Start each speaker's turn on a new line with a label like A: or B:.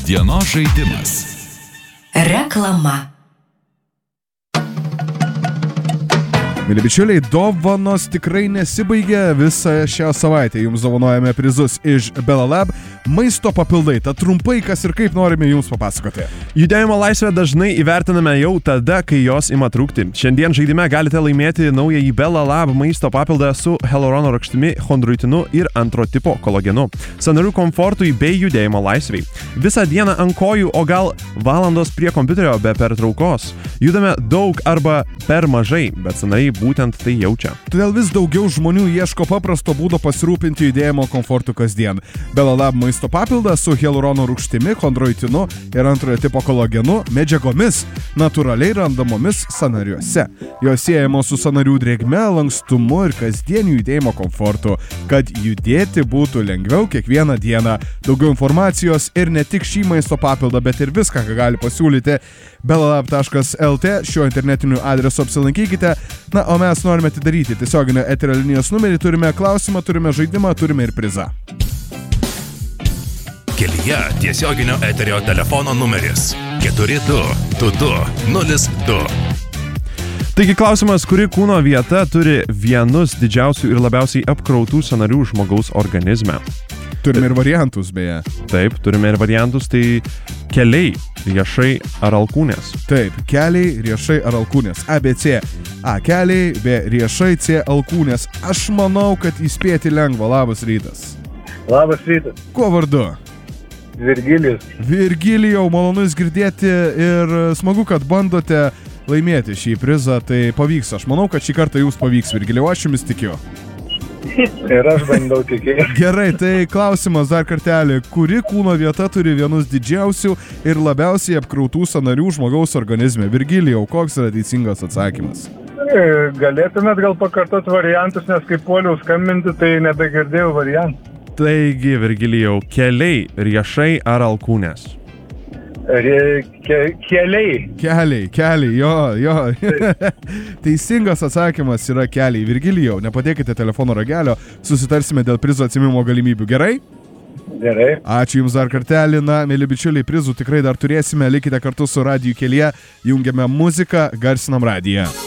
A: Dienos žaidimas.
B: Reklama.
C: Mėly bičiuliai, dovanos tikrai nesibaigia. Visą šią savaitę jums dovanojame prizus iš Belalab. Maisto papildai, tad trumpai kas ir kaip norime jums papasakoti.
D: Judėjimo laisvę dažnai įvertiname jau tada, kai jos ima trūkti. Šiandien žaidime galite laimėti naująjį Belalab maisto papildą su hialurono rūgštimi, chondroitinu ir antro tipo kolagenu. Sąnarių komfortui bei judėjimo laisvei. Visą dieną ant kojų, o gal valandos prie kompiuterio be pertraukos. Judame daug arba per mažai, bet sąnariai būtent tai jaučia.
C: Todėl vis daugiau žmonių ieško paprasto būdo pasirūpinti judėjimo komfortu kasdien. Belalab maisto papildas su hialurono rūgštimi, chondroitinu ir antrojo tipo kolagenu, medžiagomis natūraliai randamomis sąnariuose. Jos siejamos su sąnarių drėgme, lankstumu ir kasdieniu judėjimo komfortu, kad judėti būtų lengviau kiekvieną dieną. Daugiau informacijos ir ne tik šį maisto papildą, bet ir viską, ką gali pasiūlyti belalab.lt. Šiuo internetiniu adresu apsilankykite. Na, o mes norime atidaryti tiesioginio eterio linijos numerį. Turime klausimą, turime žaidimą, turime ir prizą.
A: Kelyje tiesioginio eterio telefono numeris 422202.
D: Taigi klausimas, kuri kūno vieta turi vienus didžiausių ir labiausiai apkrautų sąnarių žmogaus organizme?
C: Turime ir variantus, beje.
D: Taip, turime ir variantus, tai keliai, riešai ar alkūnės.
C: Taip, keliai, riešai ar alkūnės. ABC. A. Keliai, B. Riešai, C. Alkūnės. Aš manau, kad įspėti lengva. Labas rytas.
E: Labas rytas.
C: Kuo vardu?
E: Virgilijus.
C: Virgilijau, malonu jūs girdėti ir smagu, kad bandote laimėti šį prizą, tai pavyks. Aš manau, kad šį kartą jums pavyks, Virgilijau, aš jumis tikiu.
E: Ir aš bandau tikėti.
C: Gerai, tai klausimas dar kartelį. Kuri kūno vieta turi vienus didžiausių ir labiausiai apkrautų sąnarių žmogaus organizme? Virgilijau, koks yra teisingas atsakymas?
E: Galėtumėt gal pakartot variantus, nes kaip puoliau skambinti, tai nebegirdėjau variantų.
D: Taigi, Virgilijau, keliai, riešai ar alkūnės?
E: Keliai.
C: Keliai, jo. Teisingas atsakymas yra keliai. Virgilijau, nepadėkite telefono ragelio, susitarsime dėl prizo atsimimo galimybių. Gerai?
E: Gerai.
C: Ačiū jums dar kartelį. Na, mėly bičiuliai, prizų tikrai dar turėsime. Likite kartu su Radiju Kelyje. Jungiame muziką, garsinam radiją.